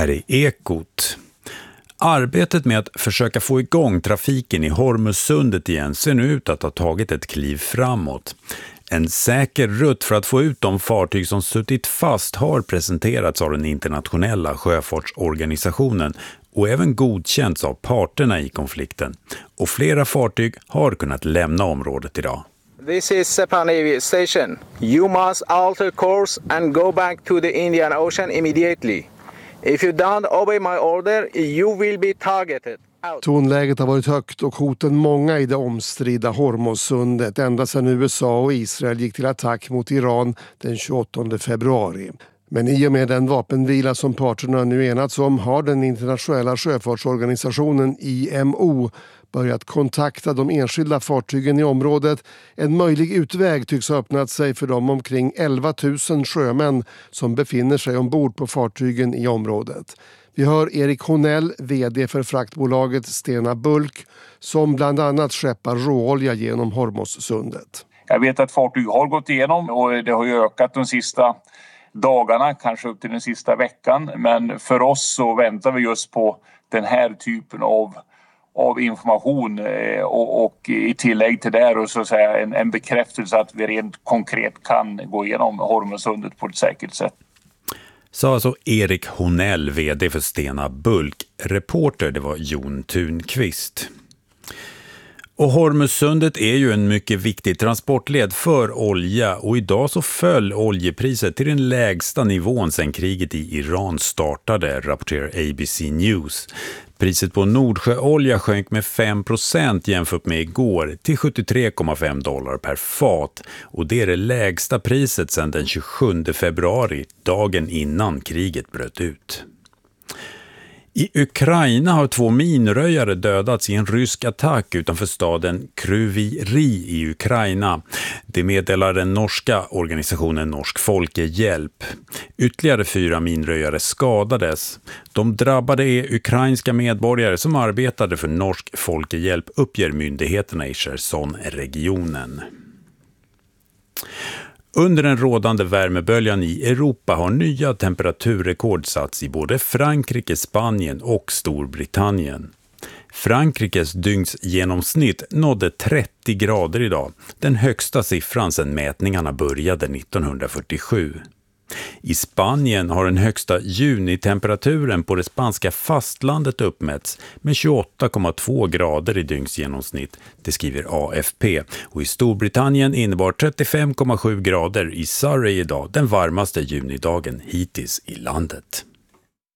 här är Ekot. Arbetet med att försöka få igång trafiken i Hormuzsundet igen ser nu ut att ha tagit ett kliv framåt. En säker rutt för att få ut de fartyg som suttit fast har presenterats av den internationella sjöfartsorganisationen och även godkänts av parterna i konflikten. Och flera fartyg har kunnat lämna området idag. This is Sepang Navy Station. You must alter course and go back to the Indian Ocean immediately. If you don't obey my order, you will be targeted. Tonläget har varit högt och hoten många i det omstridda Hormuzsundet ända sedan USA och Israel gick till attack mot Iran den 28 februari. Men i och med den vapenvila som parterna nu enats om har den internationella sjöfartsorganisationen IMO börjat kontakta de enskilda fartygen i området. En möjlig utväg tycks ha öppnat sig för de omkring 11 000 sjömän som befinner sig ombord på fartygen i området. Vi hör Erik Honell, vd för fraktbolaget Stena Bulk, som bland annat skeppar råolja genom Hormuzsundet. Jag vet att fartyg har gått igenom och det har ju ökat de sista dagarna, kanske upp till den sista veckan. Men för oss så väntar vi just på den här typen av information och i tillägg till det och så att säga en bekräftelse att vi rent konkret kan gå igenom Hormuzsundet på ett säkert sätt. Sa alltså Erik Honell, vd för Stena Bulk. Reporter, det var Jon Thunqvist. Och Hormuzsundet är ju en mycket viktig transportled för olja och idag så föll oljepriset till den lägsta nivån sedan kriget i Iran startade, rapporterar ABC News. Priset på Nordsjöolja sjönk med 5% jämfört med igår till $73,5 per fat och det är det lägsta priset sedan den 27 februari, dagen innan kriget bröt ut. I Ukraina har 2 minröjare dödats i en rysk attack utanför staden Kryvyi i Ukraina. Det meddelar den norska organisationen Norsk Folkehjälp. Ytterligare 4 minröjare skadades. De drabbade är ukrainska medborgare som arbetade för Norsk Folkehjälp, uppger myndigheterna i Cherson-regionen. Under den rådande värmeböljan i Europa har nya temperaturrekord satts i både Frankrike, Spanien och Storbritannien. Frankrikes dygnsgenomsnitt nådde 30 grader idag, den högsta siffran sedan mätningarna började 1947. I Spanien har den högsta junitemperaturen på det spanska fastlandet uppmätts med 28,2 grader i dygnsgenomsnitt, det skriver AFP. Och i Storbritannien innebar 35,7 grader i Surrey idag den varmaste junidagen hittills i landet.